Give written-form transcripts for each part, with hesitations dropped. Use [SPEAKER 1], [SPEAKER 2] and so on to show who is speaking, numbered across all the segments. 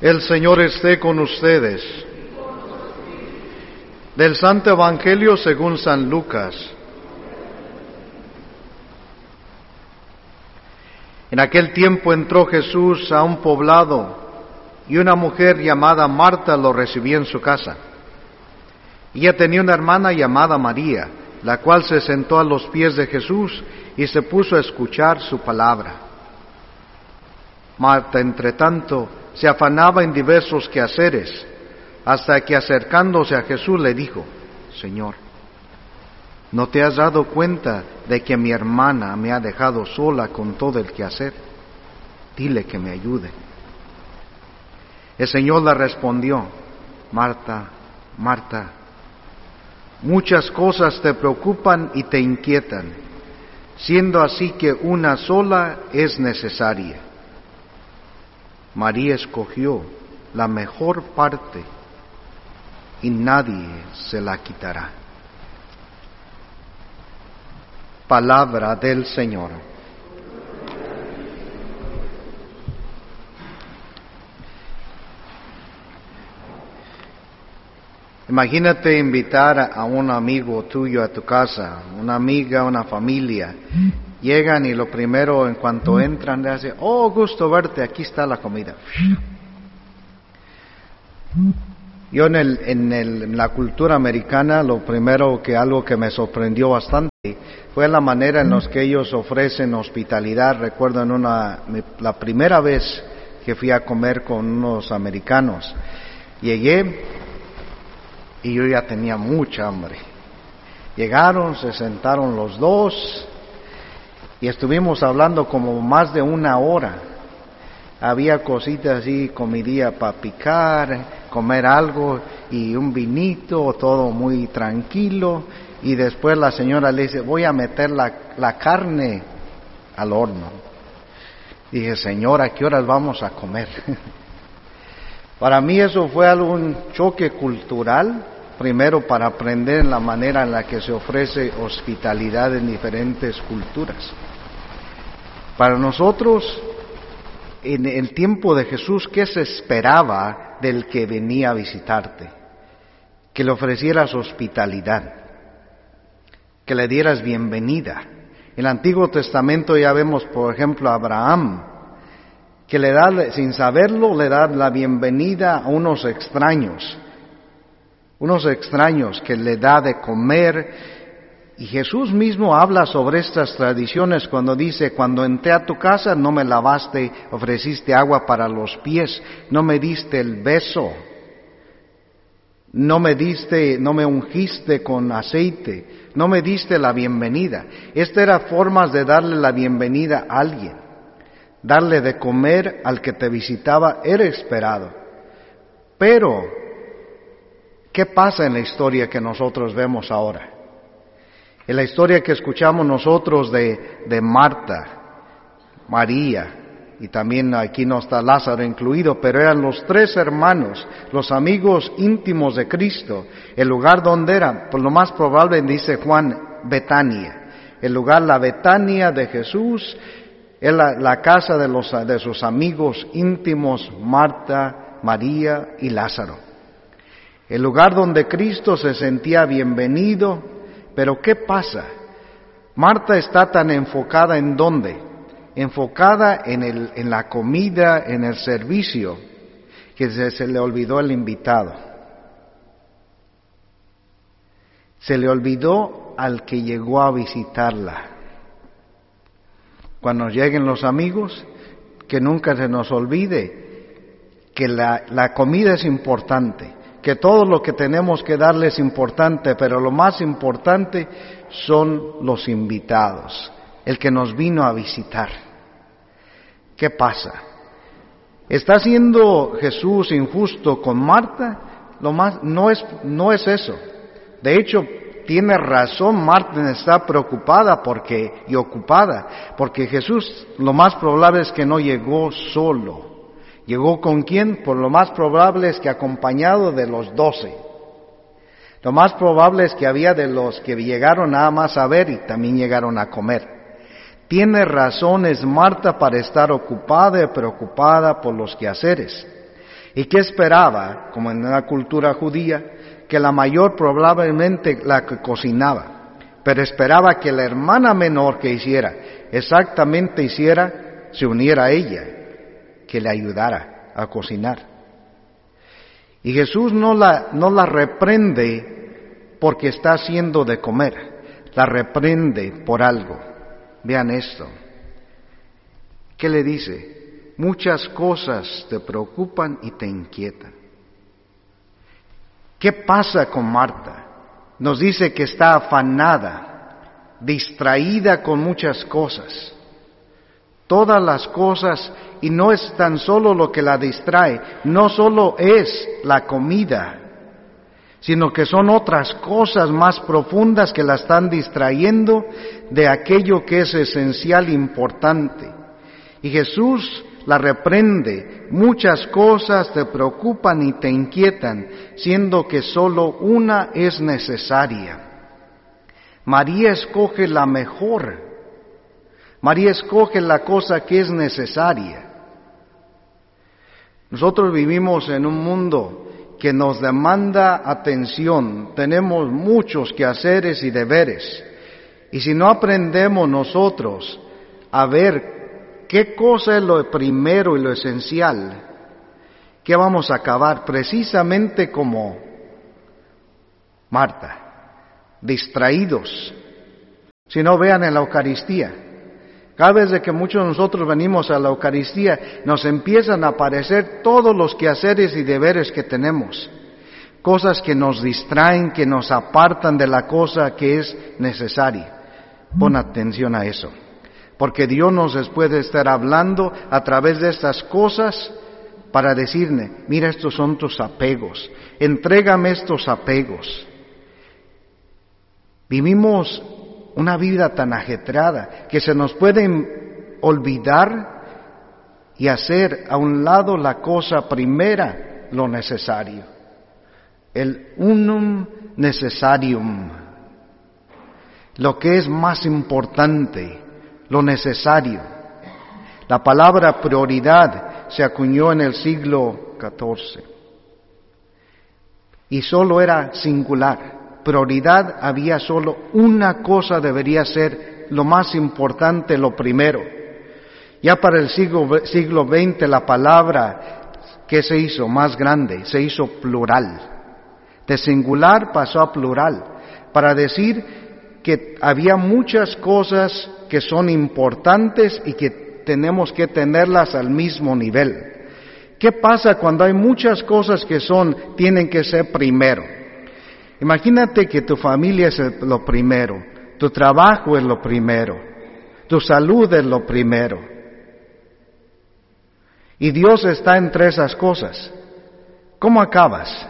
[SPEAKER 1] El Señor esté con ustedes. Del Santo Evangelio según San Lucas. En aquel tiempo entró Jesús a un poblado y una mujer llamada Marta lo recibió en su casa. Ella tenía una hermana llamada María, la cual se sentó a los pies de Jesús y se puso a escuchar su palabra. Marta, entre tanto, se afanaba en diversos quehaceres, hasta que acercándose a Jesús le dijo: Señor, ¿no te has dado cuenta de que mi hermana me ha dejado sola con todo el quehacer? Dile que me ayude. El Señor le respondió: Marta, Marta, muchas cosas te preocupan y te inquietan, siendo así que una sola es necesaria. María escogió la mejor parte y nadie se la quitará. Palabra del Señor. Imagínate invitar a un amigo tuyo a tu casa, una amiga, una familia. Llegan y lo primero, en cuanto entran, le hacen: oh, gusto verte, aquí está la comida. Yo en la cultura americana, lo primero algo que me sorprendió bastante fue la manera en la que ellos ofrecen hospitalidad. Recuerdo la primera vez que fui a comer con unos americanos. Llegué y yo ya tenía mucha hambre. Llegaron, se sentaron los dos y estuvimos hablando como más de una hora. Había cositas así, comidilla para picar, comer algo y un vinito, todo muy tranquilo. Y después la señora le dice: voy a meter la carne al horno. Dije: señora, ¿a qué horas vamos a comer? Para mí eso fue un choque cultural, primero para aprender la manera en la que se ofrece hospitalidad en diferentes culturas. Para nosotros, en el tiempo de Jesús, ¿qué se esperaba del que venía a visitarte? Que le ofrecieras hospitalidad, que le dieras bienvenida. En el Antiguo Testamento ya vemos, por ejemplo, a Abraham, que le da, sin saberlo, le da la bienvenida a unos extraños que le da de comer. Y Jesús mismo habla sobre estas tradiciones cuando dice: cuando entré a tu casa no me lavaste, ofreciste agua para los pies, no me diste el beso, no me ungiste con aceite, no me diste la bienvenida. Estas eran formas de darle la bienvenida a alguien. Darle de comer al que te visitaba era esperado. Pero, ¿qué pasa en la historia que nosotros vemos ahora? En la historia que escuchamos nosotros de Marta, María, y también aquí no está Lázaro incluido, pero eran los tres hermanos, los amigos íntimos de Cristo. El lugar donde era, por lo más probable, dice Juan, Betania. El lugar, la Betania de Jesús, es la casa de sus amigos íntimos, Marta, María y Lázaro. El lugar donde Cristo se sentía bienvenido. Pero ¿qué pasa? Marta está tan enfocada ¿en dónde? Enfocada en la comida, en el servicio, que se le olvidó el invitado. Se le olvidó al que llegó a visitarla. Cuando lleguen los amigos, que nunca se nos olvide que la comida es importante, que todo lo que tenemos que darle es importante, pero lo más importante son los invitados, el que nos vino a visitar. ¿Qué pasa? ¿Está siendo Jesús injusto con Marta? No es eso. De hecho, tiene razón Marta en estar preocupada y ocupada, porque Jesús lo más probable es que no llegó solo. ¿Llegó con quién? Por lo más probable es que acompañado de los 12. Lo más probable es que había de los que llegaron nada más a ver y también llegaron a comer. Tiene razones Marta para estar ocupada y preocupada por los quehaceres. ¿Y qué esperaba? Como en la cultura judía, que la mayor probablemente la que cocinaba, pero esperaba que la hermana menor que hiciera, exactamente se uniera a ella, que le ayudara a cocinar. Y Jesús no la reprende porque está haciendo de comer, la reprende por algo. Vean esto. ¿Qué le dice? Muchas cosas te preocupan y te inquietan. ¿Qué pasa con Marta? Nos dice que está afanada, distraída con muchas cosas. Todas las cosas, y no es tan solo lo que la distrae, no solo es la comida, sino que son otras cosas más profundas que la están distrayendo de aquello que es esencial e importante. Y Jesús la reprende, muchas cosas te preocupan y te inquietan, siendo que solo una es necesaria. María escoge la mejor. María escoge la cosa que es necesaria. Nosotros vivimos en un mundo que nos demanda atención, tenemos muchos quehaceres y deberes, y si no aprendemos nosotros a ver ¿qué cosa es lo primero y lo esencial? ¿Qué vamos a acabar? Precisamente como Marta, distraídos. Si no, vean en la Eucaristía. Cada vez que muchos de nosotros venimos a la Eucaristía, nos empiezan a aparecer todos los quehaceres y deberes que tenemos. Cosas que nos distraen, que nos apartan de la cosa que es necesaria. Pon atención a eso. Porque Dios nos puede estar hablando a través de estas cosas para decirle, mira, estos son tus apegos, entrégame estos apegos. Vivimos una vida tan ajetreada que se nos puede olvidar y hacer a un lado la cosa primera, lo necesario. El unum necessarium, lo que es más importante, lo necesario. La palabra prioridad se acuñó en el siglo XIV y solo era singular. Prioridad, había solo una cosa, debería ser lo más importante, lo primero. Ya para el siglo XX la palabra que se hizo más grande, se hizo plural. De singular pasó a plural, para decir que había muchas cosas que son importantes y que tenemos que tenerlas al mismo nivel. ¿Qué pasa cuando hay muchas cosas que tienen que ser primero? Imagínate que tu familia es lo primero, tu trabajo es lo primero, tu salud es lo primero. Y Dios está entre esas cosas. ¿Cómo acabas?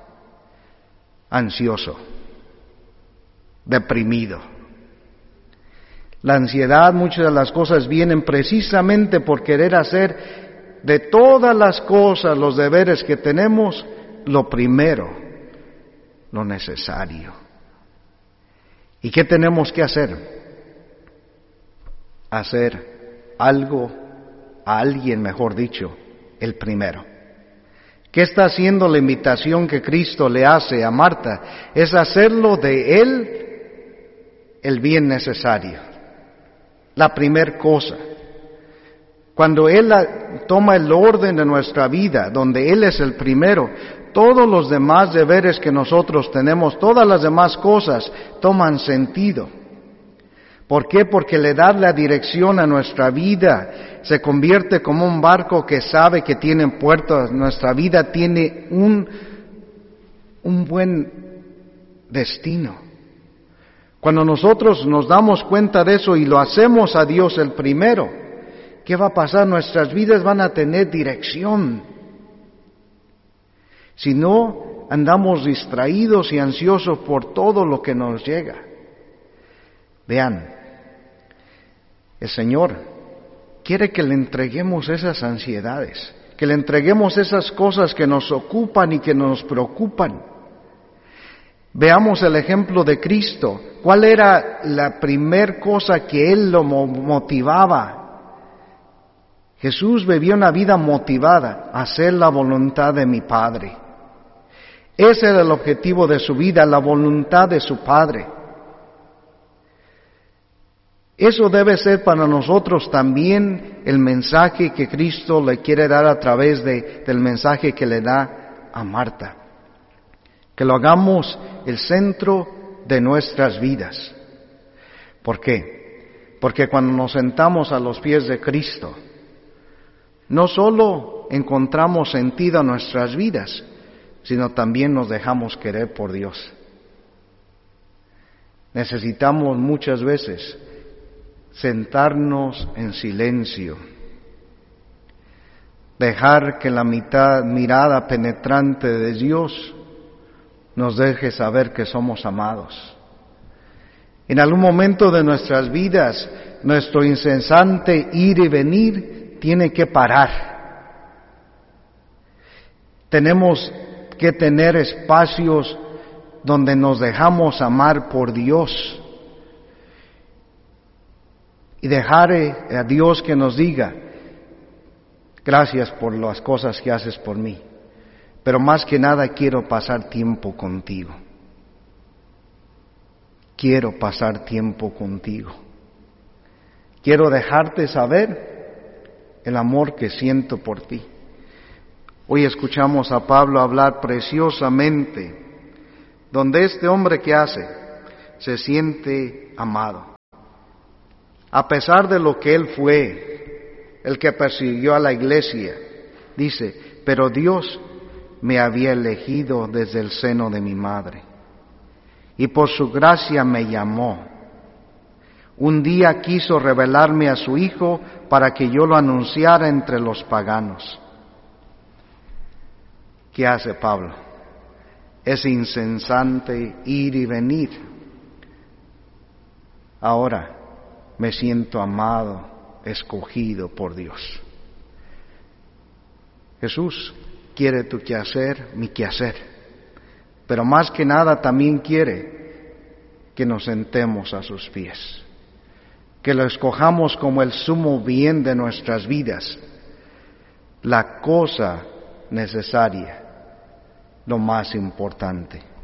[SPEAKER 1] Ansioso, deprimido. La ansiedad, muchas de las cosas vienen precisamente por querer hacer de todas las cosas, los deberes que tenemos, lo primero, lo necesario. ¿Y qué tenemos que hacer? Hacer algo a alguien, mejor dicho, el primero. ¿Qué está haciendo la invitación que Cristo le hace a Marta? Es hacerlo de Él el bien necesario, la primer cosa. Cuando Él toma el orden de nuestra vida, donde Él es el primero, todos los demás deberes que nosotros tenemos, todas las demás cosas toman sentido. ¿Por qué? Porque le da la dirección a nuestra vida, se convierte como un barco que sabe que tiene puerto, nuestra vida tiene un buen destino. Cuando nosotros nos damos cuenta de eso y lo hacemos a Dios el primero, ¿qué va a pasar? Nuestras vidas van a tener dirección. Si no, andamos distraídos y ansiosos por todo lo que nos llega. Vean, el Señor quiere que le entreguemos esas ansiedades, que le entreguemos esas cosas que nos ocupan y que nos preocupan. Veamos el ejemplo de Cristo. ¿Cuál era la primer cosa que Él lo motivaba? Jesús vivió una vida motivada a hacer la voluntad de mi Padre. Ese era el objetivo de su vida, la voluntad de su Padre. Eso debe ser para nosotros también el mensaje que Cristo le quiere dar a través del mensaje que le da a Marta. Que lo hagamos el centro de nuestras vidas. ¿Por qué? Porque cuando nos sentamos a los pies de Cristo, no solo encontramos sentido a nuestras vidas, sino también nos dejamos querer por Dios. Necesitamos muchas veces sentarnos en silencio, dejar que la mirada penetrante de Dios nos deje saber que somos amados. En algún momento de nuestras vidas, nuestro incesante ir y venir tiene que parar. Tenemos que tener espacios donde nos dejamos amar por Dios y dejar a Dios que nos diga, gracias por las cosas que haces por mí, pero más que nada quiero pasar tiempo contigo. Quiero pasar tiempo contigo. Quiero dejarte saber el amor que siento por ti. Hoy escuchamos a Pablo hablar preciosamente, donde este hombre que hace se siente amado. A pesar de lo que él fue, el que persiguió a la iglesia, dice, pero Dios me había elegido desde el seno de mi madre, y por su gracia me llamó. Un día quiso revelarme a su Hijo para que yo lo anunciara entre los paganos. ¿Qué hace Pablo? Es incesante ir y venir. Ahora me siento amado, escogido por Dios. Jesús quiere tu quehacer, mi quehacer, pero más que nada también quiere que nos sentemos a sus pies, que lo escojamos como el sumo bien de nuestras vidas, la cosa necesaria, lo más importante.